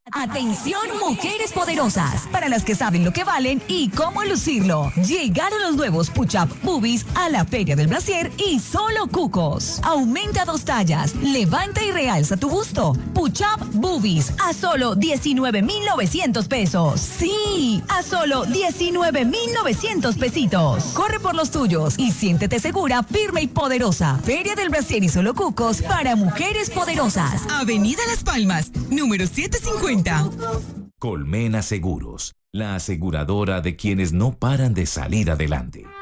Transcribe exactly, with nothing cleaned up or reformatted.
Atención, mujeres poderosas, para las que saben lo que valen y cómo lucirlo. Llegaron los nuevos Push-Up Boobies a la Feria del Brasier y solo cucos. Aumenta dos tallas, levanta y realza tu busto. Push-Up Boobies a solo diecinueve mil novecientos pesos. Sí, a solo diecinueve mil novecientos pesitos. Corre por los tuyos y siéntete segura, firme y poderosa. Feria del Brasier y solo cucos para mujeres poderosas. Avenida Las Palmas, número setecientos cincuenta. Colmena Seguros, la aseguradora de quienes no paran de salir adelante.